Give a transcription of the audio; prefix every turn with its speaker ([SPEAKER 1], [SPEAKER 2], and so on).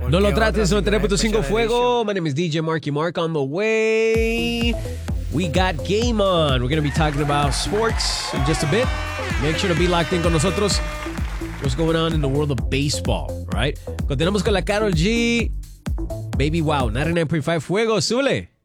[SPEAKER 1] No lo trates, 93.5 Fuego. My name is DJ Marky Mark. On the way, we got Game On. We're going to be talking about sports in just a bit. Make sure to be locked in con nosotros. What's going on in the world of baseball, right? Continuamos con la Karol G. Baby Wow, 99.5 Fuego, Zule.